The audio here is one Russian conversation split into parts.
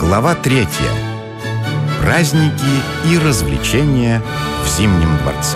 Глава 3. Праздники и развлечения в Зимнем дворце.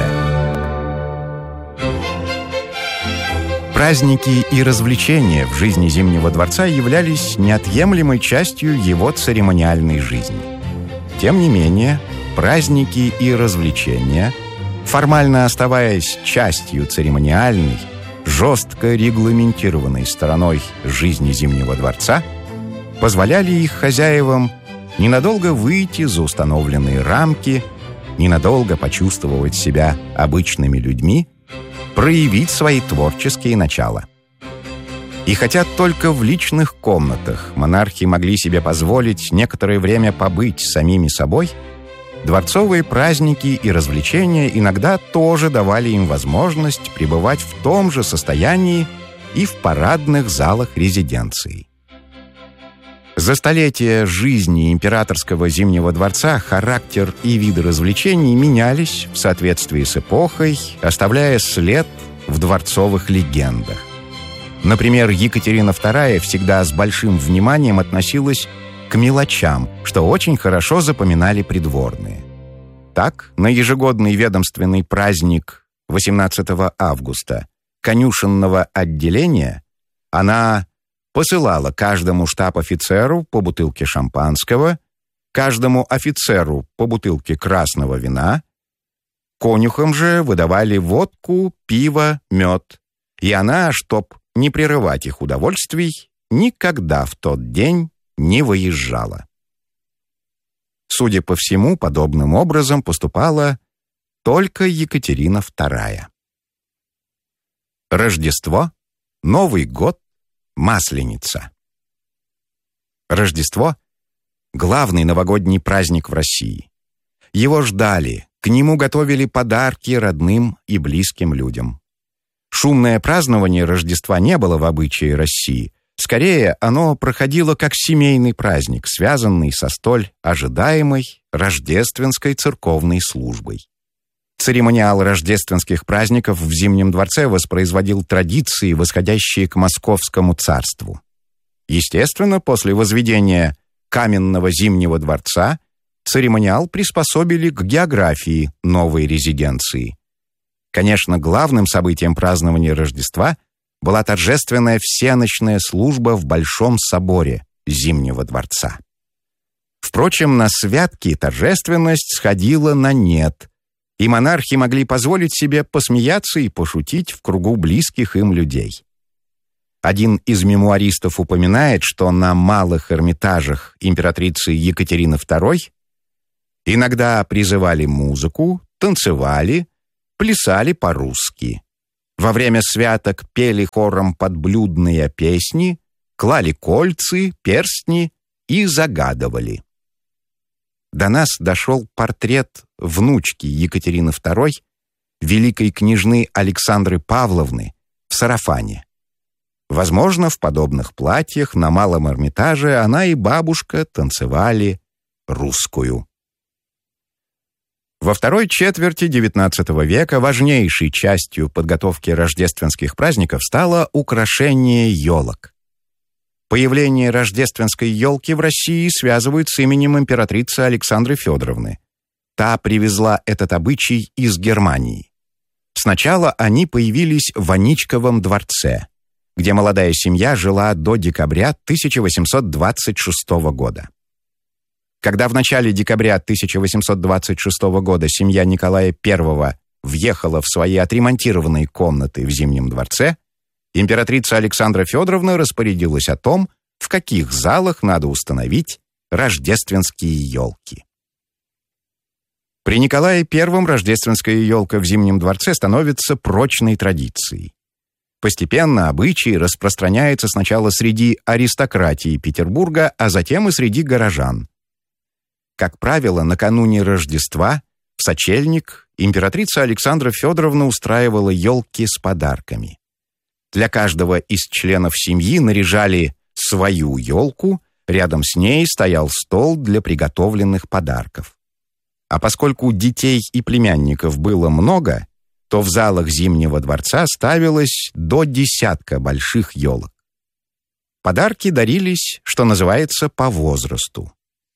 Праздники и развлечения в жизни Зимнего дворца являлись неотъемлемой частью его церемониальной жизни. Тем не менее, праздники и развлечения, формально оставаясь частью церемониальной, жестко регламентированной стороной жизни Зимнего дворца, позволяли их хозяевам ненадолго выйти за установленные рамки, ненадолго почувствовать себя обычными людьми, проявить свои творческие начала. И хотя только в личных комнатах монархи могли себе позволить некоторое время побыть самими собой, дворцовые праздники и развлечения иногда тоже давали им возможность пребывать в том же состоянии и в парадных залах резиденции. За столетия жизни императорского Зимнего дворца характер и виды развлечений менялись в соответствии с эпохой, оставляя след в дворцовых легендах. Например, Екатерина II всегда с большим вниманием относилась к мелочам, что очень хорошо запоминали придворные. Так, на ежегодный ведомственный праздник 18 августа конюшенного отделения она посылала каждому штаб-офицеру по бутылке шампанского, каждому офицеру по бутылке красного вина, конюхам же выдавали водку, пиво, мед, и она, чтоб не прерывать их удовольствий, никогда в тот день не выезжала. Судя по всему, подобным образом поступала только Екатерина II. Рождество, Новый год, Масленица. Рождество — главный новогодний праздник в России. Его ждали, к нему готовили подарки родным и близким людям. Шумное празднование Рождества не было в обычае России. Скорее, оно проходило как семейный праздник, связанный со столь ожидаемой рождественской церковной службой. Церемониал рождественских праздников в Зимнем дворце воспроизводил традиции, восходящие к Московскому царству. Естественно, после возведения каменного Зимнего дворца церемониал приспособили к географии новой резиденции. Конечно, главным событием празднования Рождества была торжественная всеночная служба в Большом соборе Зимнего дворца. Впрочем, на святки торжественность сходила на нет, и монархи могли позволить себе посмеяться и пошутить в кругу близких им людей. Один из мемуаристов упоминает, что на малых Эрмитажах императрицы Екатерины II иногда призывали музыку, танцевали, плясали по-русски. Во время святок пели хором подблюдные песни, клали кольцы, перстни и загадывали. До нас дошел портрет внучки Екатерины II, великой княжны Александры Павловны, в сарафане. Возможно, в подобных платьях на Малом Эрмитаже она и бабушка танцевали русскую. Во второй четверти XIX века важнейшей частью подготовки рождественских праздников стало украшение елок. Появление рождественской елки в России связывают с именем императрицы Александры Федоровны. Та привезла этот обычай из Германии. Сначала они появились в Аничковом дворце, где молодая семья жила до декабря 1826 года. Когда в начале декабря 1826 года семья Николая I въехала в свои отремонтированные комнаты в Зимнем дворце, императрица Александра Федоровна распорядилась о том, в каких залах надо установить рождественские елки. При Николае I рождественская елка в Зимнем дворце становится прочной традицией. Постепенно обычай распространяется сначала среди аристократии Петербурга, а затем и среди горожан. Как правило, накануне Рождества в сочельник императрица Александра Федоровна устраивала елки с подарками. Для каждого из членов семьи наряжали свою елку, рядом с ней стоял стол для приготовленных подарков. А поскольку детей и племянников было много, то в залах Зимнего дворца ставилось до 10 больших елок. Подарки дарились, что называется, по возрасту.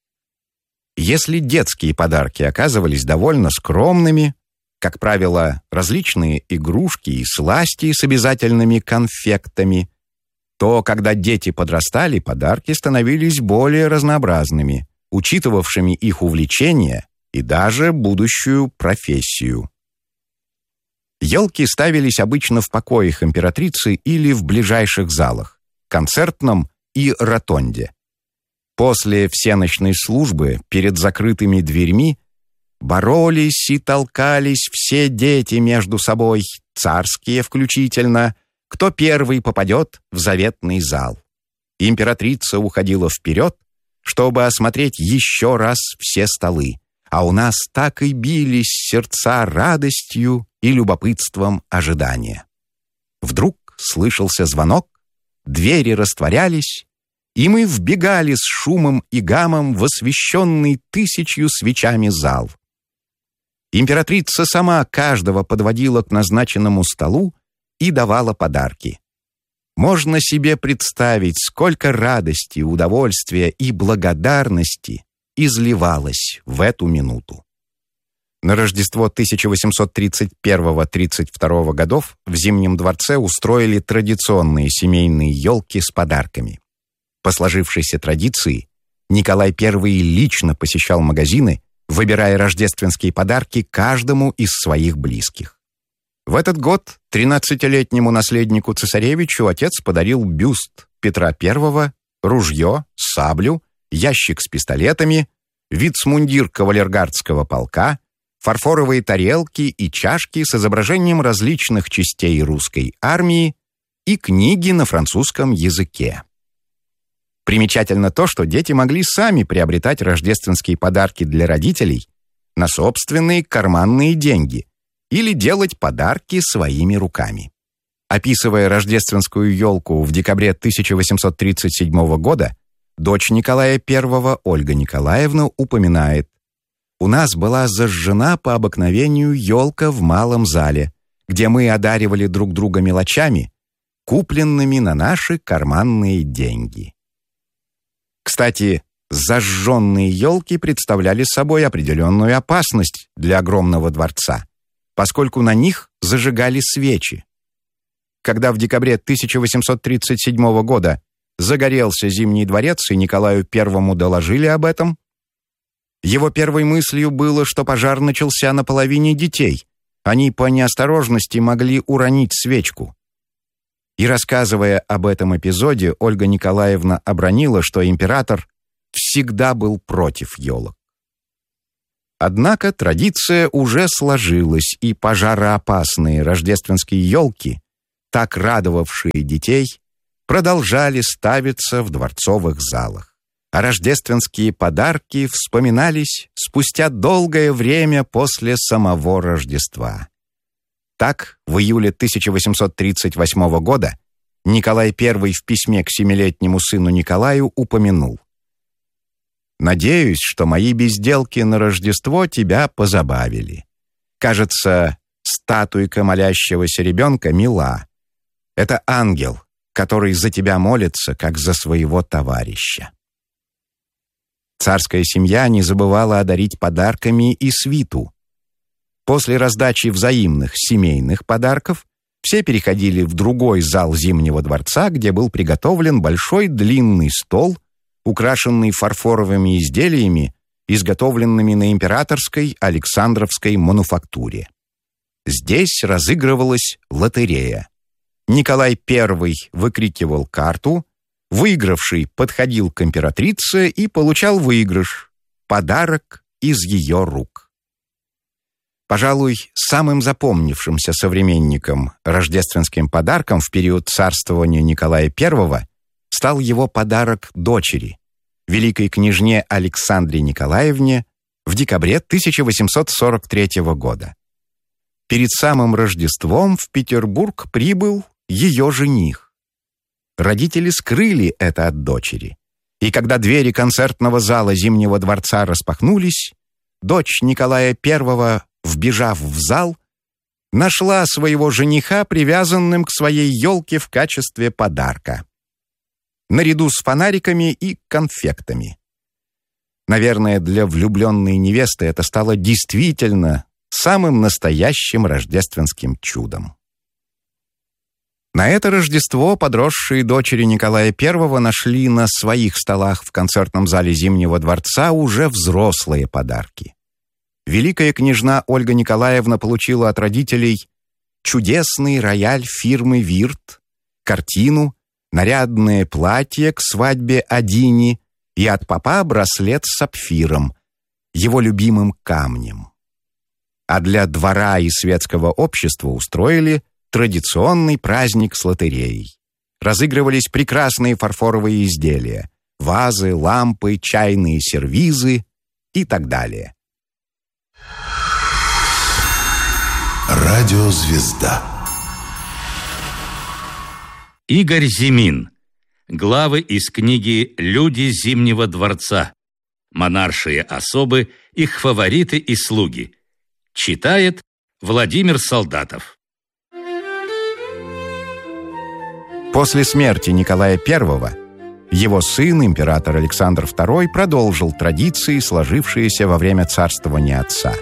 Если детские подарки оказывались довольно скромными, как правило, различные игрушки и сласти с обязательными конфектами, то, когда дети подрастали, подарки становились более разнообразными, учитывавшими их увлечения и даже будущую профессию. Елки ставились обычно в покоях императрицы или в ближайших залах, концертном и ротонде. После всеночной службы перед закрытыми дверьми боролись и толкались все дети между собой, царские включительно, кто первый попадет в заветный зал. Императрица уходила вперед, чтобы осмотреть еще раз все столы, а у нас так и бились сердца радостью и любопытством ожидания. Вдруг слышался звонок, двери растворялись, и мы вбегали с шумом и гамом в освещенный 1000 свечами зал. Императрица сама каждого подводила к назначенному столу и давала подарки. Можно себе представить, сколько радости, удовольствия и благодарности изливалось в эту минуту. На Рождество 1831-32 годов в Зимнем дворце устроили традиционные семейные елки с подарками. По сложившейся традиции, Николай I лично посещал магазины, выбирая рождественские подарки каждому из своих близких. В этот год 13-летнему наследнику цесаревичу отец подарил бюст Петра I, ружье, саблю, ящик с пистолетами, вицмундир кавалергардского полка, фарфоровые тарелки и чашки с изображением различных частей русской армии и книги на французском языке. Примечательно то, что дети могли сами приобретать рождественские подарки для родителей на собственные карманные деньги или делать подарки своими руками. Описывая рождественскую елку в декабре 1837 года, дочь Николая I, Ольга Николаевна, упоминает: «У нас была зажжена по обыкновению елка в малом зале, где мы одаривали друг друга мелочами, купленными на наши карманные деньги». Кстати, зажженные елки представляли собой определенную опасность для огромного дворца, поскольку на них зажигали свечи. Когда в декабре 1837 года загорелся Зимний дворец и Николаю I доложили об этом, его первой мыслью было, что пожар начался на половине детей. Они по неосторожности могли уронить свечку. И рассказывая об этом эпизоде, Ольга Николаевна обронила, что император всегда был против елок. Однако традиция уже сложилась, и пожароопасные рождественские елки, так радовавшие детей, продолжали ставиться в дворцовых залах. А рождественские подарки вспоминались спустя долгое время после самого Рождества. Так, в июле 1838 года Николай I в письме к 7-летнему сыну Николаю упомянул: «Надеюсь, что мои безделки на Рождество тебя позабавили. Кажется, статуйка молящегося ребенка мила. Это ангел, который за тебя молится, как за своего товарища». Царская семья не забывала одарить подарками и свиту. После раздачи взаимных семейных подарков все переходили в другой зал Зимнего дворца, где был приготовлен большой длинный стол, украшенный фарфоровыми изделиями, изготовленными на императорской Александровской мануфактуре. Здесь разыгрывалась лотерея. Николай I выкрикивал карту, выигравший подходил к императрице и получал выигрыш — подарок из ее рук. Пожалуй, самым запомнившимся современником рождественским подарком в период царствования Николая I стал его подарок дочери, великой княжне Александре Николаевне, в декабре 1843 года. Перед самым Рождеством в Петербург прибыл ее жених. Родители скрыли это от дочери, и когда двери концертного зала Зимнего дворца распахнулись, дочь Николая I, вбежав в зал, нашла своего жениха привязанным к своей елке в качестве подарка, наряду с фонариками и конфектами. Наверное, для влюбленной невесты это стало действительно самым настоящим рождественским чудом. На это Рождество подросшие дочери Николая I нашли на своих столах в концертном зале Зимнего дворца уже взрослые подарки. Великая княжна Ольга Николаевна получила от родителей чудесный рояль фирмы «Вирт», картину, нарядное платье к свадьбе Адини и от папа браслет с сапфиром, его любимым камнем. А для двора и светского общества устроили традиционный праздник с лотереей. Разыгрывались прекрасные фарфоровые изделия, вазы, лампы, чайные сервизы и так далее. Радиозвезда. Игорь Зимин. Главы из книги «Люди Зимнего дворца». Монаршие особы, их фавориты и слуги. Читает Владимир Солдатов. После смерти Николая I его сын, император Александр II, продолжил традиции, сложившиеся во время царствования отца.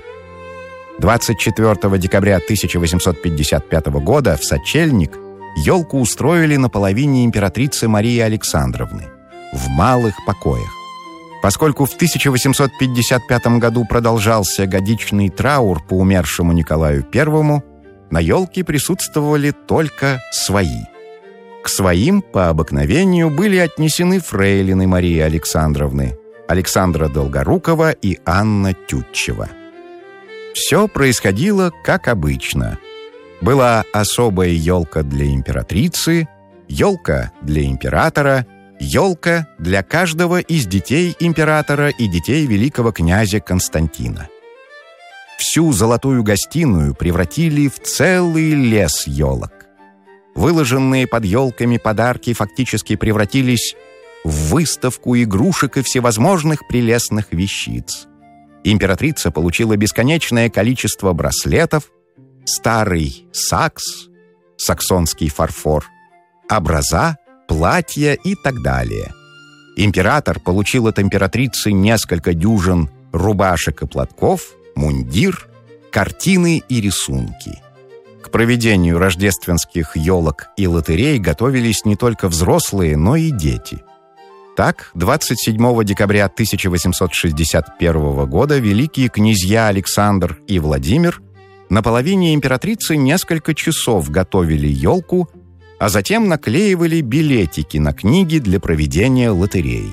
24 декабря 1855 года в Сочельник елку устроили на половине императрицы Марии Александровны в малых покоях. Поскольку в 1855 году продолжался годичный траур по умершему Николаю I, на елке присутствовали только свои. К своим по обыкновению были отнесены фрейлины Марии Александровны, Александра Долгорукова и Анна Тютчева. Все происходило как обычно. Была особая елка для императрицы, елка для императора, елка для каждого из детей императора и детей великого князя Константина. Всю золотую гостиную превратили в целый лес елок. Выложенные под елками подарки фактически превратились в выставку игрушек и всевозможных прелестных вещиц. Императрица получила бесконечное количество браслетов, старый сакс, саксонский фарфор, образа, платья и так далее. Император получил от императрицы несколько дюжин рубашек и платков, мундир, картины и рисунки. К проведению рождественских елок и лотерей готовились не только взрослые, но и дети. Так, 27 декабря 1861 года великие князья Александр и Владимир на половине императрицы несколько часов готовили елку, а затем наклеивали билетики на книги для проведения лотереи.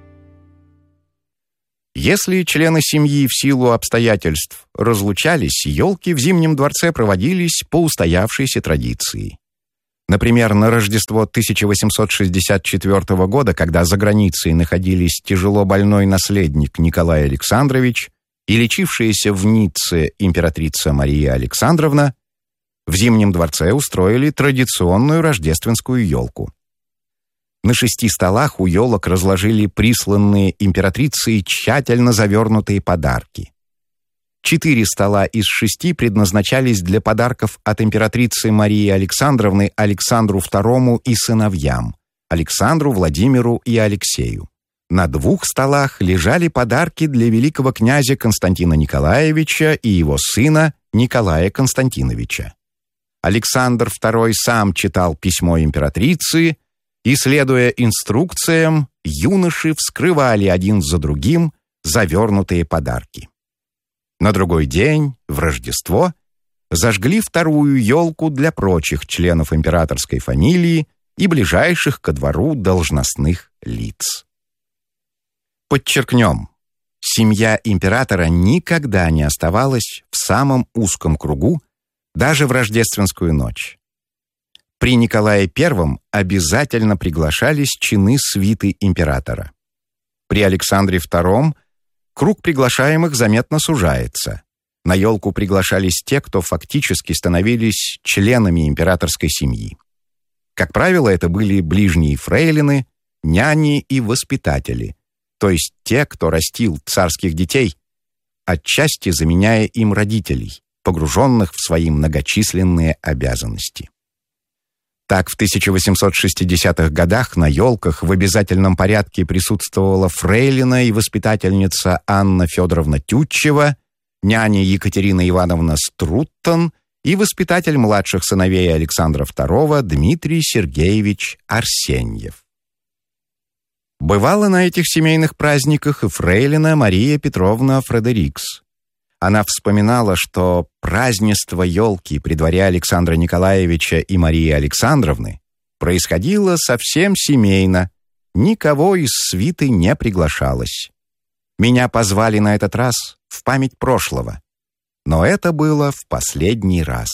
Если члены семьи в силу обстоятельств разлучались, елки в Зимнем дворце проводились по устоявшейся традиции. Например, на Рождество 1864 года, когда за границей находились тяжело больной наследник Николай Александрович и лечившаяся в Ницце императрица Мария Александровна, в Зимнем дворце устроили традиционную рождественскую елку. На 6 столах у елок разложили присланные императрицей тщательно завернутые подарки. 4 стола из 6 предназначались для подарков от императрицы Марии Александровны Александру II и сыновьям, Александру, Владимиру и Алексею. На 2 столах лежали подарки для великого князя Константина Николаевича и его сына Николая Константиновича. Александр II сам читал письмо императрицы, и, следуя инструкциям, юноши вскрывали один за другим завернутые подарки. На другой день, в Рождество, зажгли 2-ю елку для прочих членов императорской фамилии и ближайших ко двору должностных лиц. Подчеркнем, семья императора никогда не оставалась в самом узком кругу даже в рождественскую ночь. При Николае I обязательно приглашались чины свиты императора. При Александре II круг приглашаемых заметно сужается. На елку приглашались те, кто фактически становились членами императорской семьи. Как правило, это были ближние фрейлины, няни и воспитатели, то есть те, кто растил царских детей, отчасти заменяя им родителей, погруженных в свои многочисленные обязанности. Так, в 1860-х годах на елках в обязательном порядке присутствовала фрейлина и воспитательница Анна Федоровна Тютчева, няня Екатерина Ивановна Струттон и воспитатель младших сыновей Александра II Дмитрий Сергеевич Арсеньев. Бывала на этих семейных праздниках и фрейлина Мария Петровна Фредерикс. Она вспоминала, что празднество елки при дворе Александра Николаевича и Марии Александровны происходило совсем семейно, никого из свиты не приглашалось. Меня позвали на этот раз в память прошлого, но это было в последний раз.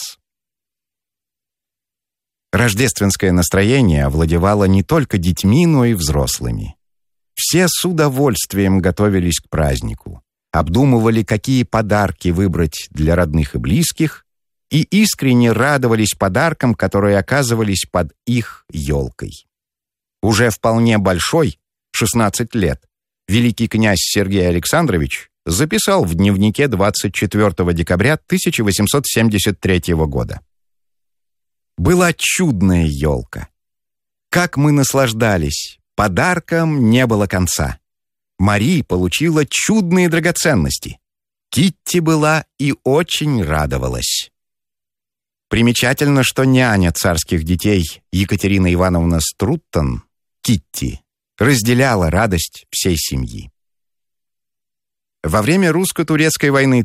Рождественское настроение овладевало не только детьми, но и взрослыми. Все с удовольствием готовились к празднику, обдумывали, какие подарки выбрать для родных и близких, и искренне радовались подаркам, которые оказывались под их елкой. Уже вполне большой, 16 лет, великий князь Сергей Александрович записал в дневнике 24 декабря 1873 года. «Была чудная елка. Как мы наслаждались, подаркам не было конца. Мари получила чудные драгоценности. Китти была и очень радовалась». Примечательно, что няня царских детей Екатерина Ивановна Струттон, Китти, разделяла радость всей семьи. Во время русско-турецкой войны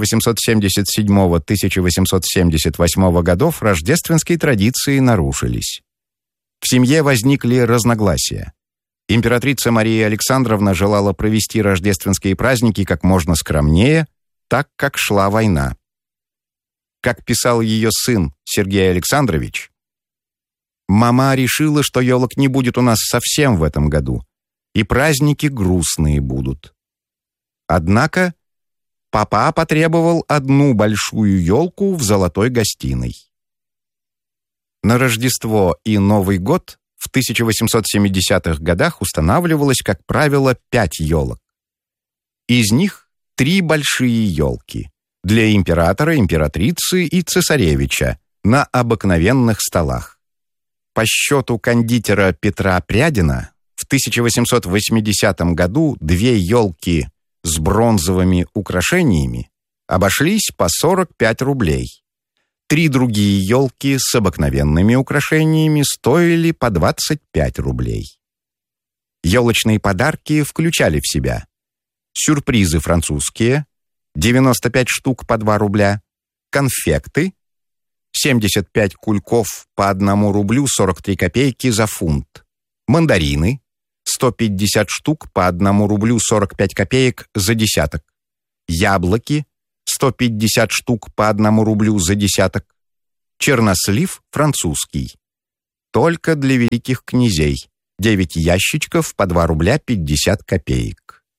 1877-1878 годов рождественские традиции нарушились. В семье возникли разногласия. Императрица Мария Александровна желала провести рождественские праздники как можно скромнее, так как шла война. Как писал ее сын Сергей Александрович, «Мама решила, что елок не будет у нас совсем в этом году, и праздники грустные будут. Однако папа потребовал одну большую елку в золотой гостиной». На Рождество и Новый год в 1870-х годах устанавливалось, как правило, 5 елок. Из них 3 большие елки для императора, императрицы и цесаревича на обыкновенных столах. По счету кондитера Петра Прядина в 1880 году 2 елки с бронзовыми украшениями обошлись по 45 рублей. 3 другие елки с обыкновенными украшениями стоили по 25 рублей. Елочные подарки включали в себя сюрпризы французские, 95 штук по 2 рубля, конфекты, 75 кульков по 1 рублю 43 копейки за фунт, мандарины, 150 штук по 1 рублю 45 копеек за десяток, яблоки, 150 штук по 1 рублю за десяток, чернослив французский. Только для великих князей 9 ящичков по 2 рубля 50 копеек.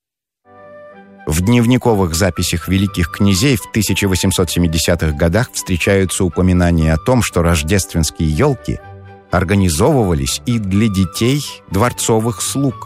В дневниковых записях великих князей в 1870-х годах встречаются упоминания о том, что рождественские елки организовывались и для детей дворцовых слуг.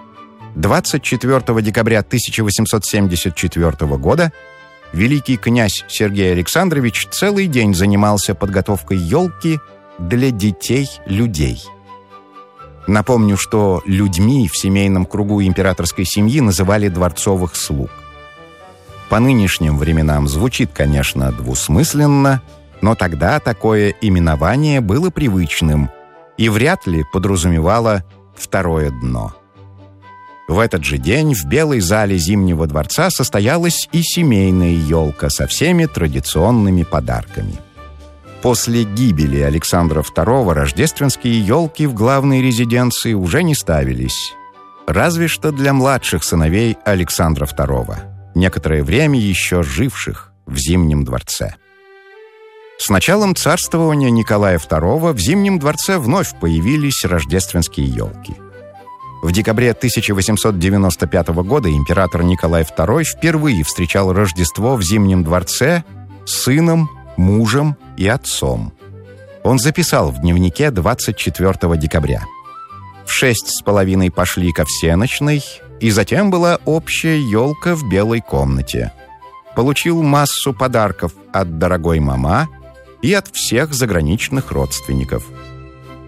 24 декабря 1874 года великий князь Сергей Александрович целый день занимался подготовкой елки для детей-людей. Напомню, что людьми в семейном кругу императорской семьи называли дворцовых слуг. По нынешним временам звучит, конечно, двусмысленно, но тогда такое именование было привычным и вряд ли подразумевало второе дно. В этот же день в Белой зале Зимнего дворца состоялась и семейная елка со всеми традиционными подарками. После гибели Александра II рождественские елки в главной резиденции уже не ставились, разве что для младших сыновей Александра II, некоторое время еще живших в Зимнем дворце. С началом царствования Николая II в Зимнем дворце вновь появились рождественские елки. В декабре 1895 года император Николай II впервые встречал Рождество в Зимнем дворце с сыном, мужем и отцом. Он записал в дневнике 24 декабря. В 6:30 пошли ко всенощной, и затем была общая елка в белой комнате. Получил массу подарков от дорогой мама и от всех заграничных родственников.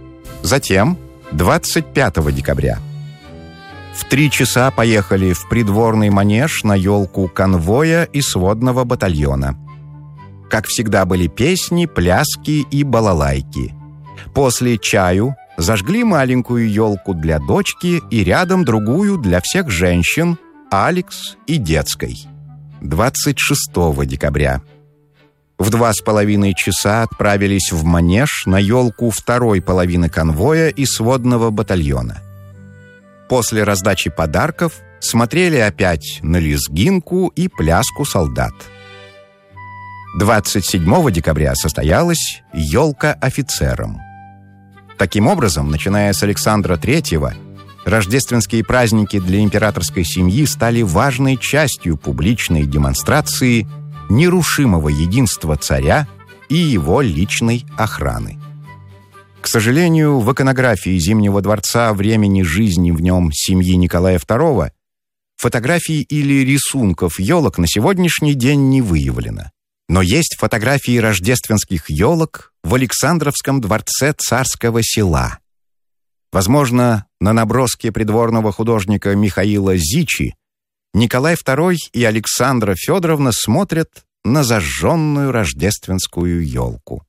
Затем 25 декабря. В 3 часа поехали в придворный манеж на елку конвоя и сводного батальона. Как всегда, были песни, пляски и балалайки. После чаю зажгли маленькую елку для дочки и рядом другую для всех женщин, Алекс и детской. 26 декабря. В 2,5 часа отправились в манеж на елку второй половины конвоя и сводного батальона. После раздачи подарков смотрели опять на лезгинку и пляску солдат. 27 декабря состоялась елка офицерам. Таким образом, начиная с Александра III, рождественские праздники для императорской семьи стали важной частью публичной демонстрации нерушимого единства царя и его личной охраны. К сожалению, в иконографии Зимнего дворца времени жизни в нем семьи Николая II фотографий или рисунков елок на сегодняшний день не выявлено. Но есть фотографии рождественских елок в Александровском дворце Царского Села. Возможно, на наброске придворного художника Михаила Зичи Николай II и Александра Федоровна смотрят на зажженную рождественскую елку.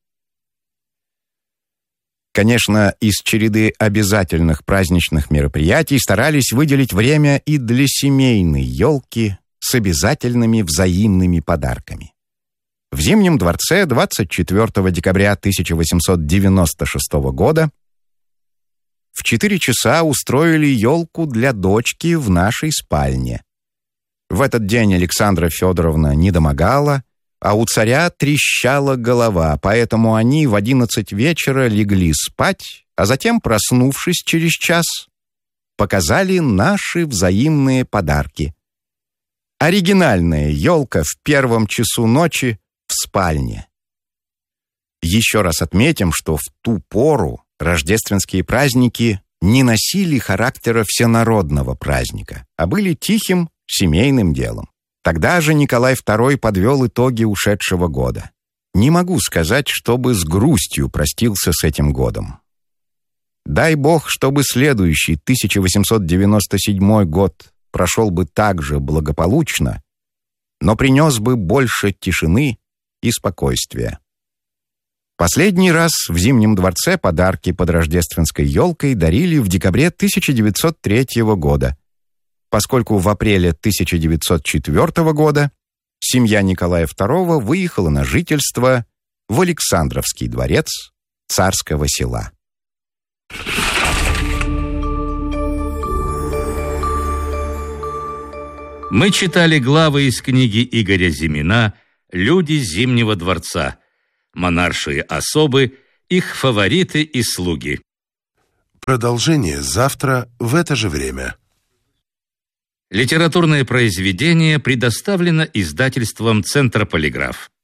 Конечно, из череды обязательных праздничных мероприятий старались выделить время и для семейной елки с обязательными взаимными подарками. В Зимнем дворце 24 декабря 1896 года в 4 часа устроили елку для дочки в нашей спальне. В этот день Александра Федоровна недомогала, а у царя трещала голова, поэтому они в 11 вечера легли спать, а затем, проснувшись через час, показали наши взаимные подарки. Оригинальная елка в 1 часу ночи в спальне. Еще раз отметим, что в ту пору рождественские праздники не носили характера всенародного праздника, а были тихим семейным делом. Тогда же Николай II подвел итоги ушедшего года. Не могу сказать, чтобы с грустью простился с этим годом. Дай Бог, чтобы следующий 1897 год прошел бы так же благополучно, но принес бы больше тишины и спокойствия. Последний раз в Зимнем дворце подарки под рождественской елкой дарили в декабре 1903 года, поскольку в апреле 1904 года семья Николая II выехала на жительство в Александровский дворец Царского Села. Мы читали главы из книги Игоря Зимина «Люди Зимнего дворца», монаршие особы, их фавориты и слуги. Продолжение завтра в это же время. Литературное произведение предоставлено издательством «Центр Полиграф».